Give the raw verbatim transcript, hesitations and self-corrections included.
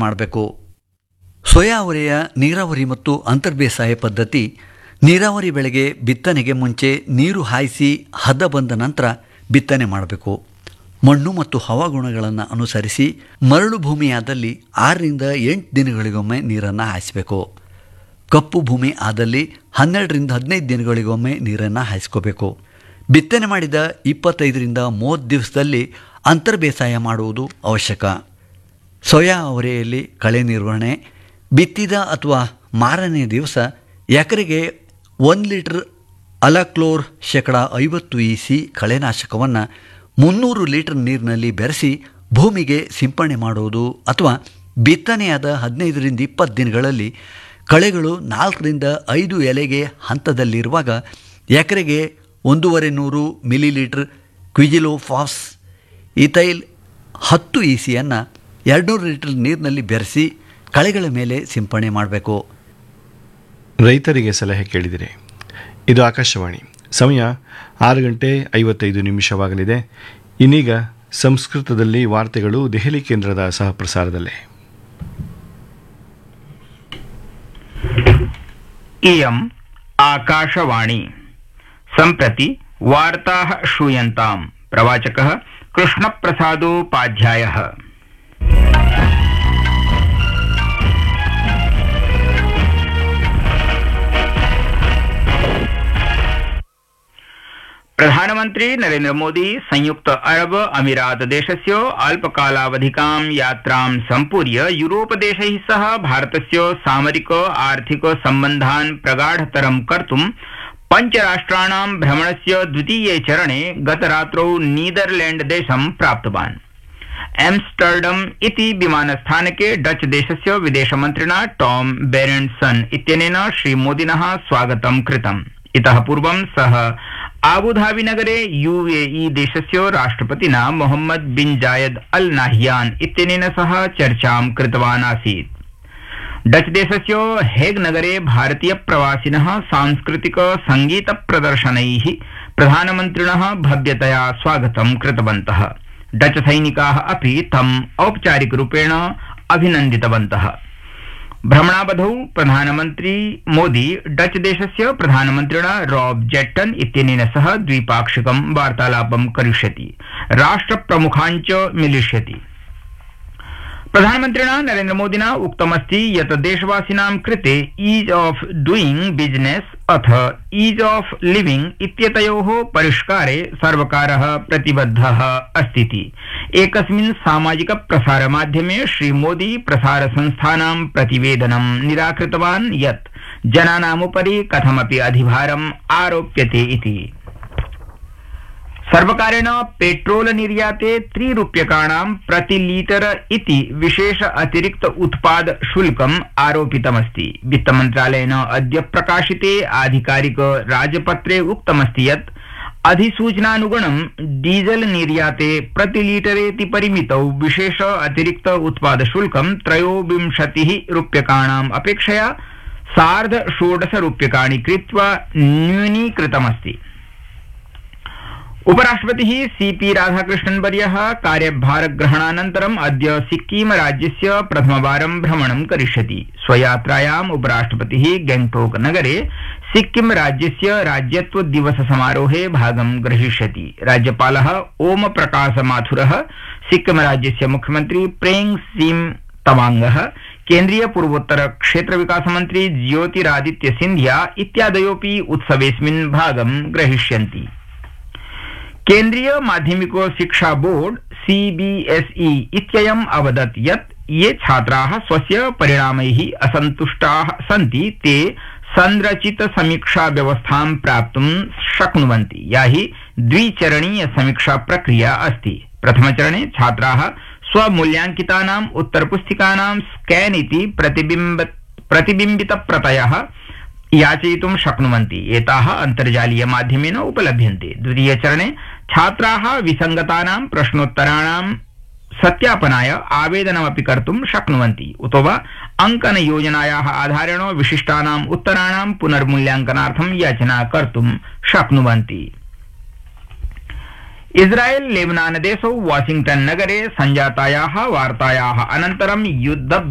ಮಾಡಬೇಕು. ಸೋಯಾ ಅವರೆಯ ನೀರಾವರಿ ಮತ್ತು ಅಂತರ್ಬೇಸಾಯ ಪದ್ಧತಿ ನೀರಾವರಿ ಬೆಳೆಗೆ ಬಿತ್ತನೆಗೆ ಮುಂಚೆ ನೀರು ಹಾಯಿಸಿ ಹದ ಬಂದ ನಂತರ ಬಿತ್ತನೆ ಮಾಡಬೇಕು. ಮಣ್ಣು ಮತ್ತು ಹವಾಗುಣಗಳನ್ನು ಅನುಸರಿಸಿ ಮರಳು ಭೂಮಿಯಾದಲ್ಲಿ ಆರರಿಂದ ಎಂಟು ದಿನಗಳಿಗೊಮ್ಮೆ ನೀರನ್ನು ಹಾಯಿಸಬೇಕು. ಕಪ್ಪು ಭೂಮಿ ಆದಲ್ಲಿ ಹನ್ನೆರಡರಿಂದ ಹದಿನೈದು ದಿನಗಳಿಗೊಮ್ಮೆ ನೀರನ್ನು ಹಾಯಿಸ್ಕೋಬೇಕು. ಬಿತ್ತನೆ ಮಾಡಿದ ಇಪ್ಪತ್ತೈದರಿಂದ ಮೂವತ್ತು ದಿವಸದಲ್ಲಿ ಅಂತರ್ಬೇಸಾಯ ಮಾಡುವುದು ಅವಶ್ಯಕ. ಸೋಯಾ ಅವರೆಯಲ್ಲಿ ಕಳೆ ನಿರ್ವಹಣೆ ಬಿತ್ತಿದ ಅಥವಾ ಮಾರನೇ ದಿವಸ ಎಕರೆಗೆ ಒಂದು ಲೀಟರ್ ಅಲಾಕ್ಲೋರ್ ಶೇಕಡ ಐವತ್ತು ಇ ಸಿ ಕಳೆನಾಶಕವನ್ನು ಮುನ್ನೂರು ಲೀಟರ್ ನೀರಿನಲ್ಲಿ ಬೆರೆಸಿ ಭೂಮಿಗೆ ಸಿಂಪಡಣೆ ಮಾಡುವುದು ಅಥವಾ ಬಿತ್ತನೆಯಾದ ಹದಿನೈದರಿಂದ ಇಪ್ಪತ್ತು ದಿನಗಳಲ್ಲಿ ಕಳೆಗಳು ನಾಲ್ಕರಿಂದ ಐದು ಎಲೆಗೆ ಹಂತದಲ್ಲಿರುವಾಗ ಎಕರೆಗೆ ಒಂದೂವರೆ ನೂರು ಮಿಲಿಲೀಟರ್ ಕ್ವಿಜಿಲೋಫಾಸ್ ಇಥೈಲ್ ಹತ್ತು ಇ ಸಿಯನ್ನು ಎರಡುನೂರು ಲೀಟರ್ ನೀರಿನಲ್ಲಿ ಬೆರೆಸಿ ಕಳೆಗಳ ಮೇಲೆ ಸಿಂಪಡಣೆ ಮಾಡಬೇಕು. ರೈತರಿಗೆ ಸಲಹೆ ಕೇಳಿದಿರಿ. ಇದು ಆಕಾಶವಾಣಿ. ಸಮಯ ಆರು ಗಂಟೆ ಐವತ್ತೈದು ನಿಮಿಷವಾಗಲಿದೆ. ಇನ್ನೀಗ ಸಂಸ್ಕೃತದಲ್ಲಿ ವಾರ್ತೆಗಳು ದೆಹಲಿ ಕೇಂದ್ರದ ಸಹಪ್ರಸಾರದಲ್ಲೇ. इयम् आकाशवाणी. सम्प्रति वार्ताः श्रूयन्ताम्. प्रवाचकः कृष्णप्रसादोपाध्यायः. प्रधानमन्त्री नरेन्द्र मोदी संयुक्त अरब अमीरात देशस्य अल्पकालावधिकां यात्रां सम्पूर्य यूरोपदेशैः सह भारतस्य सामरिक आर्थिक सम्बन्धान् प्रगाढतरं कर्तुं पञ्चराष्ट्राणां भ्रमणस्य द्वितीये चरणे गतरात्रौ नीदरलैण्ड देशं प्राप्तवान्. एम्स्टर्डम इति विमानस्थानके डच देशस्य विदेशमन्त्रिणा टॉम बेरेन्सन इत्यनेन श्रीमोदिनः स्वागतं कृतम्. इतः पूर्वं सः आबुधाबी नगरे यूएई देशस्य राष्ट्रपतिना मोहम्मद बिन जायद अल नाहियान इत्यनेन सह चर्चां कृतवान् आसीत्. डच देशस्य हेग नगरे भारतीय प्रवासिनः सांस्कृतिक संगीत प्रदर्शनैः प्रधानमन्त्रिणः भव्यतया स्वागतं कृतवन्तः. डच सैनिकाः अपि तम् औपचारिकरूपेण अभिनन्दितवन्तः. भ्रमणावधौ प्रधानमन्त्री मोदी डच देशस्य प्रधानमन्त्रिणा रॉब जेट्टन इत्यनेन सह द्विपाक्षिकं वार्तालापं करिष्यति. राष्ट्रप्रमुखान् च मिलिष्यति. प्रधानमन्त्रिणा नरेन्द्र मोदिना उक्तमस्ति यत् देशवासिनां कृते ईज ऑफ डूइंग बिजनेस अथ ईज ऑफ लिविंग इत्यतयोः परिष्कारे सर्वकारः प्रतिबद्धः अस्ति. एकस्मिन् सामाजिक प्रसारमाध्यमे श्रीमोदी प्रसारसंस्थानां प्रतिवेदनं निराकृतवान् यत् जनानामुपरि कथमपि अधिभारम् आरोप्यते इति. सर्वकारेण पेट्रोल निर्याते त्रिरूप्यकाणां प्रति लीटर इति विशेष अतिरिक्त उत्पाद शुल्कम् आरोपितमस्ति. वित्तमन्त्रालयेन अद्य प्रकाशिते आधिकारिक राजपत्रे उक्तमस्ति यत् अधिसूचनानुगुणं डीजल निर्याते प्रति लीटरेति परिमितौ विशेष अतिरिक्त उत्पाद शुल्कं त्रयोविंशतिः रूप्यकाणाम् अपेक्षया सार्ध षोडश रूप्यकाणि कृत्वा न्यूनीकृतमस्ति. उपराष्ट्रपतिः सीपी राधाकृष्णन् वर्यः कार्यभारग्रहणानन्तरम् अद्य सिक्किम राज्यस्य प्रथमवारं भ्रमणं करिष्यति. स्वयात्रायाम् उपराष्ट्रपतिः गैंगटोक नगरे सिक्किम राज्यस्य राज्यत्व दिवस समारोहे भागं ग्रहीष्यति. राज्यपालः ओम प्रकाश माथुरः, सिक्किम राज्यस्य मुख्यमन्त्री प्रेम सिंह तवांगः, केन्द्रीय पूर्वोत्तर क्षेत्र विकास मंत्री ज्योतिरादित्य सिंधिया इत्यादयोऽपि उत्सवेऽस्मिन् भागं ग्रहीष्यन्ति. केन्द्रीय माध्यमिक शिक्षा बोर्ड सीबीएसई इत्ययम् अवदत् यत् ये छात्राः स्वस्य परिणामैः असन्तुष्टाः सन्ति ते संरचित समीक्षा व्यवस्थां प्राप्तुं शक्नुवन्ति. या हि द्विचरणीय समीक्षा प्रक्रिया अस्ति. प्रथमचरणे छात्राः स्वमूल्यांकितानाम् उत्तरपुस्तिकानां स्कैन इति प्रतिबिम्ब प्रतिबिम्बितप्रतयः याचयितुं शक्नुवन्ति. एताः अन्तर्जालीय माध्यमेन उपलभ्यन्ते. द्वितीयचरणे छात्राः विसङ्गतानां प्रश्नोत्तराणां सत्यापनाय आवेदनमपि कर्तुं शक्नुवन्ति. उतो वा अङ्कनयोजनायाः आधारेण विशिष्टानाम् उत्तराणां पुनर्मूल्यांकनार्थं याचना कर्तुं शक्नुवन्ति. इस्राएल लेबनान देशौ वाशिंग्टन नगरे संजातायाः वार्तायाः अनन्तरं युद्ध